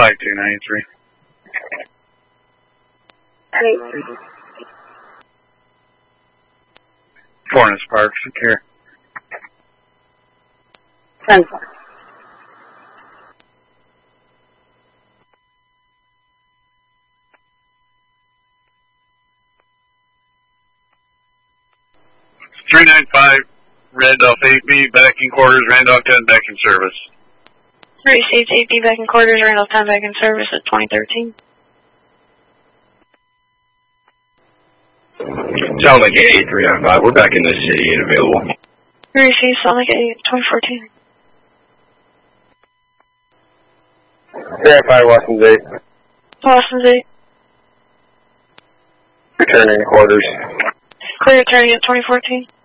Flight 293. Cornice Park, secure. 10-4. 395, Randolph 8B, back in quarters, Randolph 10, back in service. Received 8B, back in quarters, Randolph 10, back in service at 2013. Sound like 8395, we're back in the city and available. Received Sonic 8, 2014. Verify Watson's 8. Boston's 8. Returning quarters. Clear returning at 2014.